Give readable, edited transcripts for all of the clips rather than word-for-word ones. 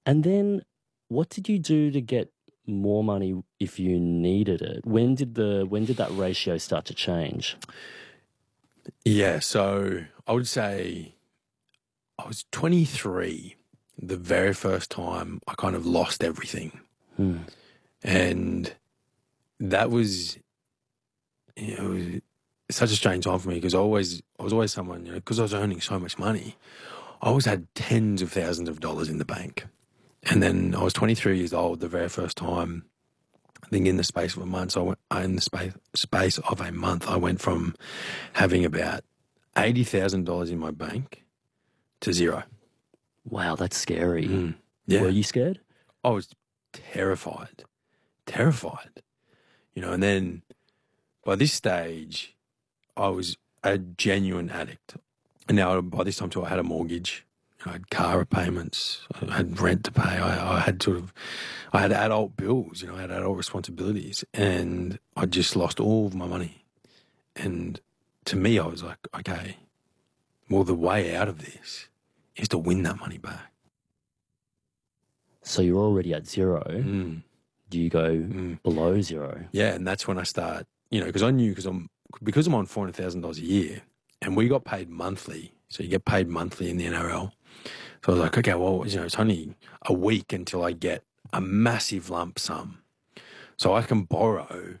And then what did you do to get more money if you needed it? When did that ratio start to change? Yeah, so I would say I was 23 the very first time I kind of lost everything. Hmm. And that was, you know, it was such a strange time for me because I was always someone, because I was earning so much money, I always had tens of thousands of dollars in the bank. And then I was 23 years old the very first time. I think in the space of a month, in the space of a month, I went from having about $80,000 in my bank to zero. Wow, that's scary. Yeah, Were you scared? I was terrified, terrified. And then by this stage, I was a genuine addict. And now by this time too, I had a mortgage, I had car repayments, I had rent to pay. I had adult bills, I had adult responsibilities, and I just lost all of my money. And to me, I was like, okay, well, the way out of this is to win that money back. So you're already at zero. Do you go below zero? Yeah, and that's when I start, because I knew because I'm on $400,000 a year, and we got paid monthly. So you get paid monthly in the NRL. So I was like, okay, well, it's only a week until I get a massive lump sum. So I can borrow,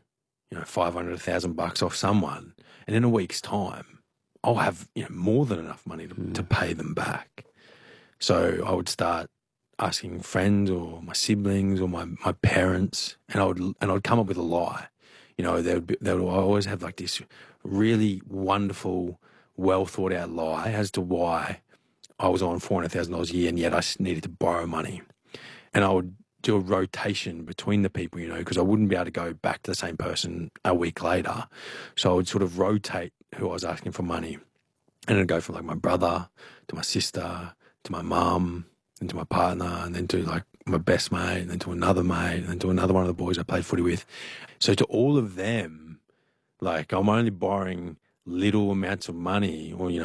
$500,000 off someone, and in a week's time, I'll have more than enough money to pay them back. So I would start asking friends or my siblings or my parents, and I would come up with a lie. They would always have like this really wonderful, well thought out lie as to why I was on $400,000 a year, and yet I needed to borrow money. And I would do a rotation between the people, because I wouldn't be able to go back to the same person a week later. So I would sort of rotate who I was asking for money. And it'd go from like my brother to my sister to my mum and to my partner, and then to like my best mate, and then to another mate, and then to another one of the boys I played footy with. So to all of them, like I'm only borrowing little amounts of money, or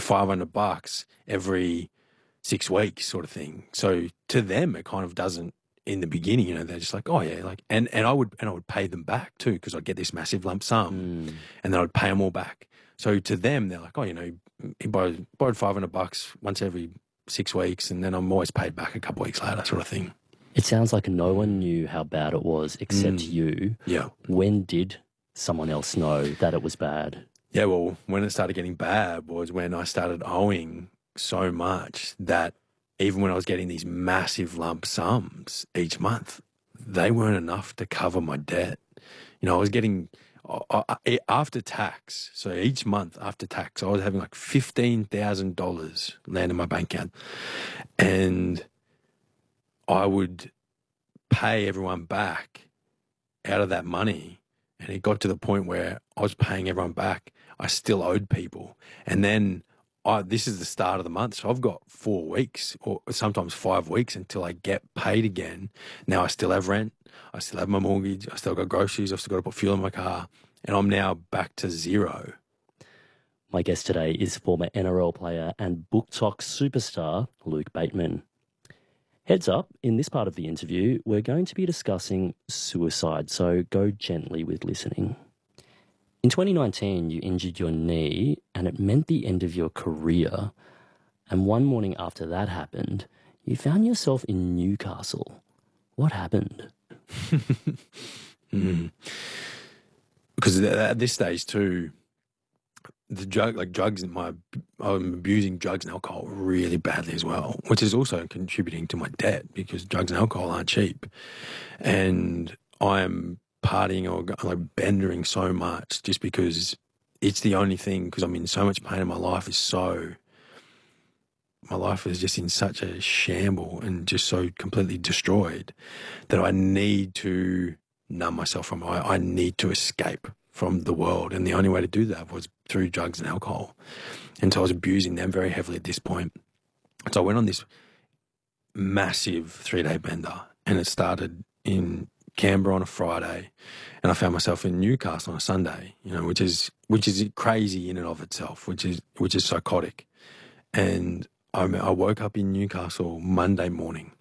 $500 every 6 weeks, sort of thing. So to them, it kind of doesn't. In the beginning, they're just like, oh yeah, like, and I would pay them back too, because I'd get this massive lump sum, and then I'd pay them all back. So to them, they're like, oh, he borrowed $500 once every 6 weeks, and then I'm always paid back a couple of weeks later, sort of thing. It sounds like no one knew how bad it was except you. Yeah. When did someone else know that it was bad? Yeah, well, when it started getting bad was when I started owing so much that even when I was getting these massive lump sums each month, they weren't enough to cover my debt. I was getting, after tax, so each month after tax, I was having like $15,000 land in my bank account. And I would pay everyone back out of that money. And it got to the point where I was paying everyone back. I still owed people. And then this is the start of the month, so I've got 4 weeks or sometimes 5 weeks until I get paid again. Now I still have rent, I still have my mortgage, I still got groceries, I've still got to put fuel in my car, and I'm now back to zero. My guest today is former NRL player and BookTok superstar Luke Bateman. Heads up, in this part of the interview, we're going to be discussing suicide, so go gently with listening. In 2019, you injured your knee and it meant the end of your career. And one morning after that happened, you found yourself in Newcastle. What happened? Because at this stage too, drugs, I'm abusing drugs and alcohol really badly as well, which is also contributing to my debt because drugs and alcohol aren't cheap. And I am partying or like bendering so much just because it's the only thing, because I'm in so much pain and my life is just in such a shamble and just so completely destroyed that I need to numb myself from it. I need to escape from the world. And the only way to do that was through drugs and alcohol. And so I was abusing them very heavily at this point. So I went on this massive 3-day bender, and it started in Canberra on a Friday, and I found myself in Newcastle on a Sunday, which is crazy in and of itself, which is psychotic. And I woke up in Newcastle Monday morning,